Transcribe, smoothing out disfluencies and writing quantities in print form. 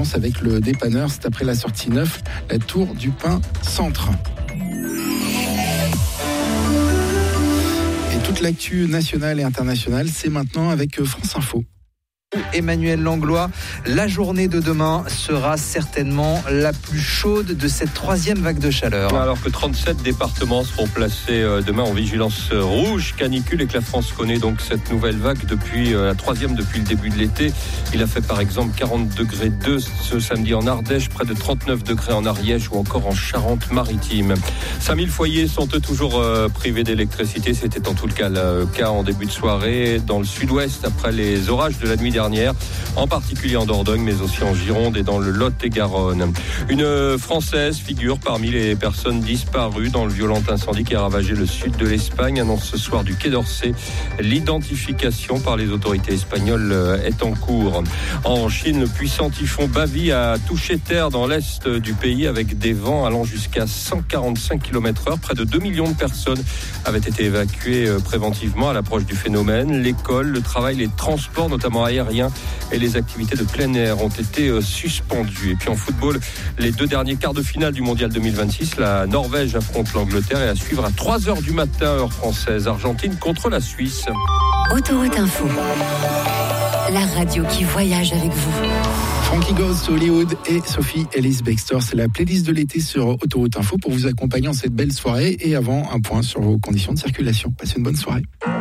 ambiance avec le dépanneur. C'est après la sortie 9, la Tour du Pin Centre. Et toute l'actu nationale et internationale, c'est maintenant avec France Info. Emmanuel Langlois, la journée de demain sera certainement la plus chaude de cette troisième vague de chaleur. Alors que 37 départements seront placés demain en vigilance rouge, canicule, et que la France connaît donc cette nouvelle vague depuis la troisième depuis le début de l'été. Il a fait par exemple 40 degrés 2 ce samedi en Ardèche, près de 39 degrés en Ariège ou encore en Charente-Maritime. 5000 foyers sont toujours privés d'électricité. C'était en tout cas le cas en début de soirée dans le sud-ouest après les orages de la nuit dernière, en particulier en Dordogne, mais aussi en Gironde et dans le Lot-et-Garonne. Une Française figure parmi les personnes disparues dans le violent incendie qui a ravagé le sud de l'Espagne, annonce ce soir du Quai d'Orsay. L'identification par les autorités espagnoles est en cours. En Chine, le puissant typhon Bavi a touché terre dans l'est du pays avec des vents allant jusqu'à 145 km/h. Près de 2 millions de personnes avaient été évacuées préventivement à l'approche du phénomène. L'école, le travail, les transports, notamment aériens, et les activités de plein air ont été suspendues. Et puis en football, les 2 derniers quarts de finale du Mondial 2026, la Norvège affronte l'Angleterre et à suivre à 3h du matin, heure française, Argentine contre la Suisse. Autoroute Info, la radio qui voyage avec vous. Frankie Goes, Hollywood et Sophie Ellis-Bextor. C'est la playlist de l'été sur Autoroute Info pour vous accompagner en cette belle soirée. Et avant, un point sur vos conditions de circulation. Passez une bonne soirée.